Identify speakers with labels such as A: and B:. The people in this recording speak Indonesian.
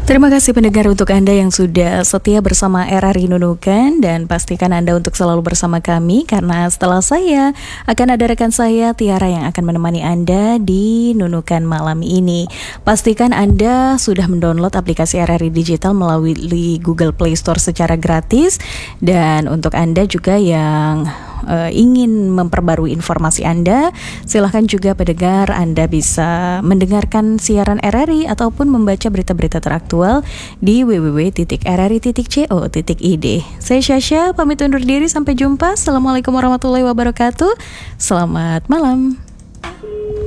A: Terima kasih pendengar untuk Anda yang sudah setia bersama RRI Nunukan, dan pastikan Anda untuk selalu bersama kami karena setelah saya akan ada rekan saya Tiara yang akan menemani Anda di Nunukan malam ini. Pastikan Anda sudah mendownload aplikasi RRI Digital melalui Google Play Store secara gratis, dan untuk Anda juga yang ingin memperbarui informasi Anda, silahkan juga pendengar Anda bisa mendengarkan siaran RRI ataupun membaca berita-berita teraktual di www.rri.co.id. Saya Syasha, pamit undur diri, sampai jumpa. Assalamualaikum warahmatullahi wabarakatuh. Selamat malam.